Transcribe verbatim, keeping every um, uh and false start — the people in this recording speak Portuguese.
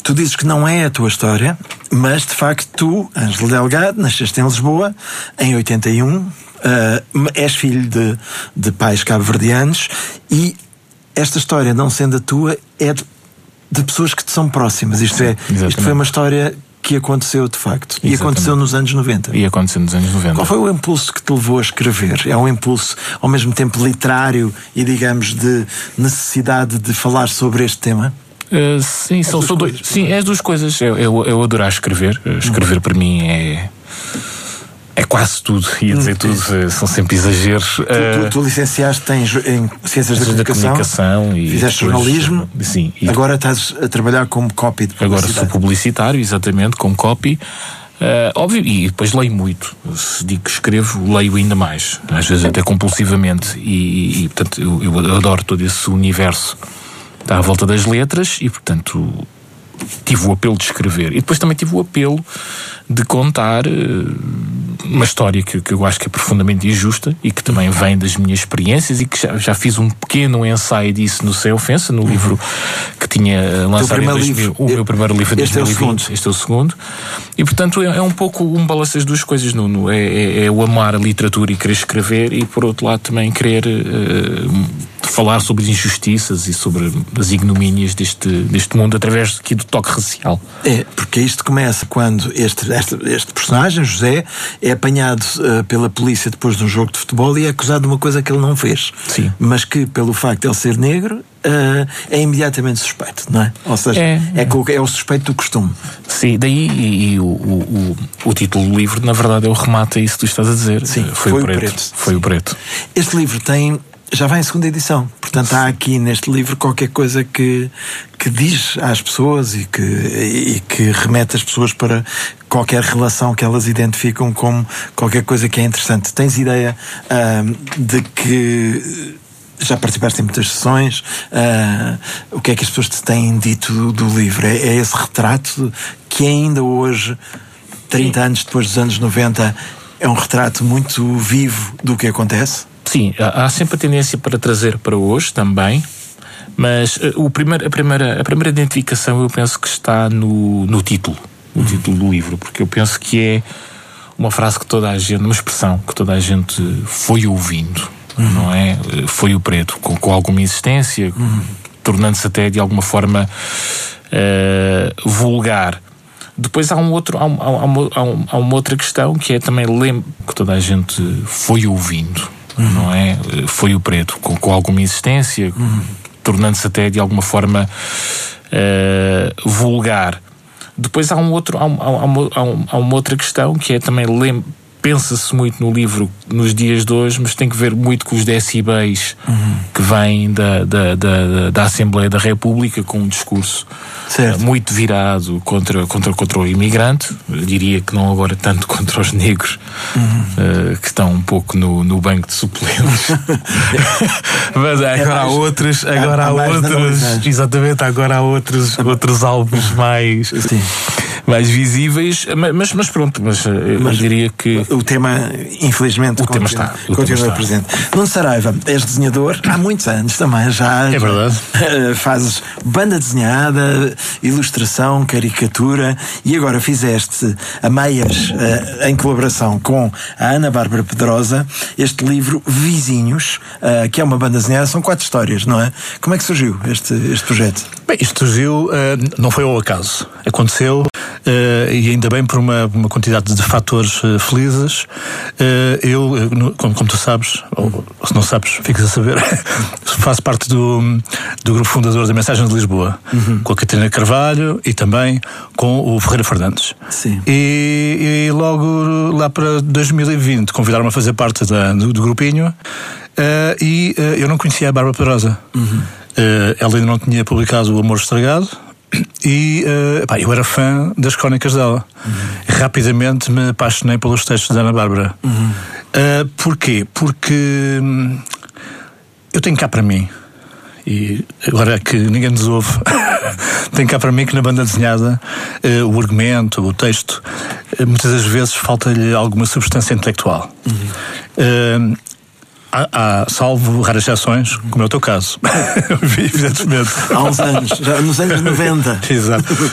tu dizes que não é a tua história, mas de facto tu, Ângelo Delgado, nasceste em Lisboa em oitenta e um, uh, és filho de, de pais cabo-verdianos, e esta história, não sendo a tua, é de, de pessoas que te são próximas. Isto, é, isto foi uma história que aconteceu de facto. Exatamente. E aconteceu nos anos noventa. E aconteceu nos anos noventa. Qual foi o impulso que te levou a escrever? É um impulso ao mesmo tempo literário e, digamos, de necessidade de falar sobre este tema? Uh, sim, são, são dois. Sim, é as duas coisas. Eu, eu, eu adorar escrever. Escrever hum. para mim é. É quase tudo, ia dizer hum, tudo, são sempre exageros. Tu, tu, tu licenciaste em, em Ciências da Comunicação, da comunicação e fizeste depois, jornalismo, sim, e agora estás a trabalhar como copy de publicidade. Agora sou publicitário, exatamente, como copy. Uh, óbvio, e depois leio muito. Se digo que escrevo, leio ainda mais, às vezes até compulsivamente, e, e portanto eu, eu adoro todo esse universo. Está à volta das letras e, portanto, tive o apelo de escrever. E depois também tive o apelo de contar uh, uma história que, que eu acho que é profundamente injusta e que também vem das minhas experiências, e que já, já fiz um pequeno ensaio disso no Sem Ofensa, no livro que tinha lançado em dois mil, o meu primeiro livro de dois mil e vinte. Este é o segundo. E, portanto, é, é um pouco um balanço das duas coisas, Nuno. É, é, é o amar a literatura e querer escrever, e, por outro lado, também querer uh, falar sobre as injustiças e sobre as ignomínias deste, deste mundo através aqui do toque racial. É, porque isto começa quando este, este, este personagem, José, é apanhado uh, pela polícia depois de um jogo de futebol e é acusado de uma coisa que ele não fez. Sim. Mas que, pelo facto de ele ser negro, uh, é imediatamente suspeito, não é? Ou seja, é, é, é, é o suspeito do costume. Sim, daí e, e o, o, o, o título do livro, na verdade, é o remate a isso que tu estás a dizer. Sim, foi, foi o preto. preto. Foi Sim. o preto. Este livro tem... já vai em segunda edição, portanto há aqui neste livro qualquer coisa que, que diz às pessoas e que, e que remete as pessoas para qualquer relação que elas identificam como qualquer coisa que é interessante. Tens ideia uh, de que já participaste em muitas sessões, uh, o que é que as pessoas te têm dito do, do livro? É, é esse retrato que ainda hoje, trinta anos depois dos anos noventa, é um retrato muito vivo do que acontece? Sim, há sempre a tendência para trazer para hoje também, mas uh, o primeiro, a, primeira, a primeira identificação eu penso que está no, no título, no uhum. título do livro, porque eu penso que é uma frase que toda a gente, uma expressão que toda a gente foi ouvindo, uhum. não é? Foi o preto, com, com alguma insistência, uhum. tornando-se até de alguma forma uh, vulgar. Depois há, um outro, há, um, há, um, há, um, há uma outra questão que é também lembro que toda a gente foi ouvindo. Uhum. Não é? Foi o preto, com, com alguma insistência, uhum. tornando-se até de alguma forma uh, vulgar. Depois há um outro, há, um, há, uma, há, um, há uma outra questão que é também lem- pensa-se muito no livro nos dias de hoje, mas tem que ver muito com os decibéis uhum. que vêm da, da, da, da Assembleia da República, com um discurso uh, muito virado contra, contra, contra o imigrante. Eu diria que não agora tanto contra os negros, uhum. uh, que estão um pouco no, no banco de suplentes. Mas agora é mais, há outros, agora há, há outros, exatamente, agora há outros, outros álbuns mais, mais visíveis, mas, mas pronto, mas, mas eu diria que o tema, infelizmente, o continua, tema está, o continua tema presente. Nuno Saraiva, és desenhador há muitos anos também, já. É verdade. Já, fazes banda desenhada, ilustração, caricatura, e agora fizeste a meias, em colaboração com a Ana Bárbara Pedrosa, este livro Vizinhos, que é uma banda desenhada, são quatro histórias, não é? Como é que surgiu este, este projeto? Bem, isto surgiu, não foi ao acaso. Aconteceu, e ainda bem por uma, uma quantidade de fatores felizes. Eu, como, como tu sabes, ou se não sabes, ficas a saber, faço parte do, do grupo fundador da Mensagem de Lisboa, uhum. com a Catarina Carvalho e também com o Ferreira Fernandes. Sim. E, e logo lá para dois mil e vinte convidaram-me a fazer parte da, do, do grupinho, uh, e uh, eu não conhecia a Bárbara Pedrosa. Uhum. Uh, ela ainda não tinha publicado O Amor Estragado. E uh, pá, eu era fã das crónicas dela. Uhum. Rapidamente me apaixonei pelos textos da Ana Bárbara. Uhum. Uh, porquê? Porque hum, eu tenho cá para mim, e agora que ninguém nos ouve, tenho cá para mim que na banda desenhada uh, o argumento, o texto, uh, muitas das vezes falta-lhe alguma substância intelectual. Uhum. Uh, Há, há, salvo raras exceções, como é o teu caso. Evidentemente. Há uns anos, já nos anos noventa. Exato.